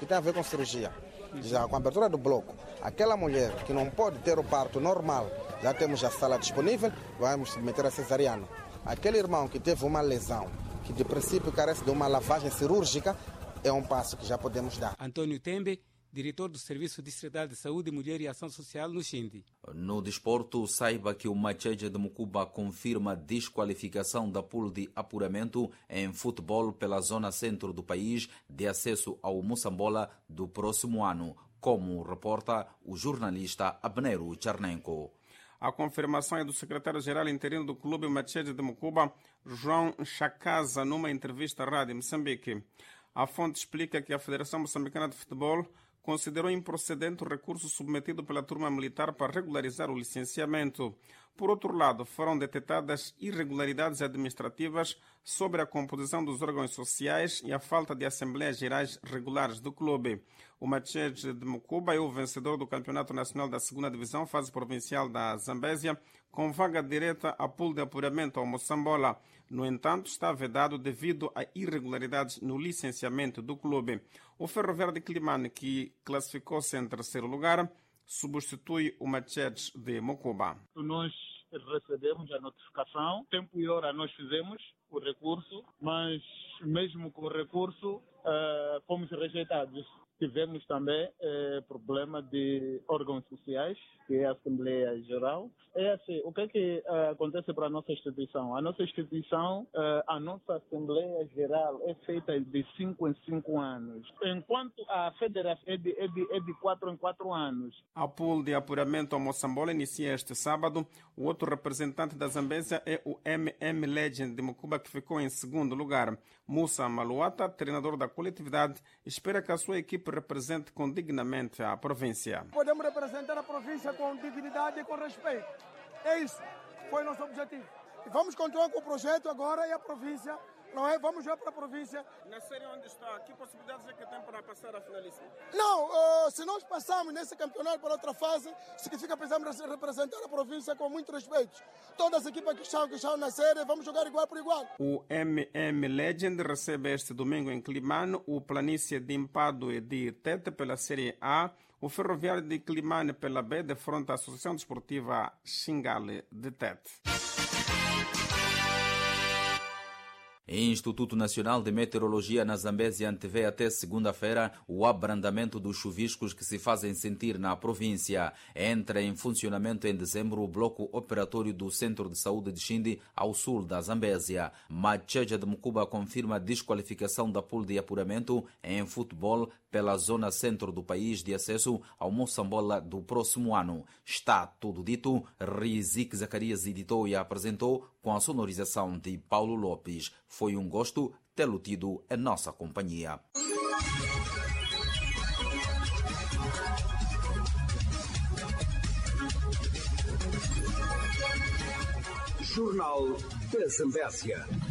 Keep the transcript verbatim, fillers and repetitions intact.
que tem a ver com cirurgia. Já com a abertura do bloco, aquela mulher que não pode ter o parto normal, já temos a sala disponível, vamos submeter a cesariana. Aquele irmão que teve uma lesão, que de princípio carece de uma lavagem cirúrgica, é um passo que já podemos dar. Antônio Tembe, diretor do Serviço Distrital de Saúde, Mulher e Ação Social no Xindi. No desporto, saiba que o Macheja de Mucuba confirma desqualificação da pool de apuramento em futebol pela zona centro do país de acesso ao Moçambola do próximo ano, como reporta o jornalista Abneiro Charnenko. A confirmação é do secretário-geral interino do clube Macheja de Mucuba, João Chakaza, numa entrevista à Rádio Moçambique. A fonte explica que a Federação Moçambicana de Futebol considerou improcedente o recurso submetido pela turma militar para regularizar o licenciamento. Por outro lado, foram detectadas irregularidades administrativas sobre a composição dos órgãos sociais e a falta de assembleias gerais regulares do clube. O Macheja de Mucuba é o vencedor do Campeonato Nacional da segunda Divisão, fase provincial da Zambésia, com vaga direta a pool de apuramento ao Moçambola. No entanto, está vedado devido a irregularidades no licenciamento do clube. O Ferroviário de Climane, que classificou-se em terceiro lugar, substitui o Macheja de Mucuba. Nós recebemos a notificação, tempo e hora nós fizemos o recurso, mas mesmo com o recurso uh, fomos rejeitados. Tivemos também eh, problema de órgãos sociais, que é a Assembleia Geral. É assim, o que é que uh, acontece para a nossa instituição? A nossa instituição, uh, a nossa Assembleia Geral é feita de cinco em cinco anos, enquanto a Federação é de, é de, é de quatro em quatro anos. A pool de apuramento ao Moçambola inicia este sábado. O outro representante da Zambésia é o M M Legend de Mucuba, que ficou em segundo lugar. Musa Maluata, treinador da coletividade, espera que a sua equipe represente com dignamente a província. Podemos representar a província com dignidade e com respeito. É isso, foi nosso objetivo. E vamos continuar com o projeto agora e a província, não é? Vamos já para a província. Na série onde está, que possibilidades é que tem para passar a finalíssima? Não, uh, se nós passarmos nesse campeonato para outra fase, significa que precisamos representar a província com muito respeito. Todas as equipas que estão, que estão na série, vamos jogar igual por igual. O M M Legend recebe este domingo em Climane o Planície de Impado e de Tete pela Série A, o Ferroviário de Climane pela B, de frente à Associação Desportiva Xingale de Tete. Instituto Nacional de Meteorologia na Zambésia antevê até segunda-feira o abrandamento dos chuviscos que se fazem sentir na província. Entra em funcionamento em dezembro o bloco operatório do Centro de Saúde de Xindi, ao sul da Zambésia. Macheja de Mucuba confirma a desqualificação da pool de apuramento em futebol pela zona centro do país de acesso ao Moçambola do próximo ano. Está tudo dito. Rizik Zacarias editou e apresentou com a sonorização de Paulo Lopes. Foi um gosto tê-lo tido em nossa companhia. Jornal da Zambésia.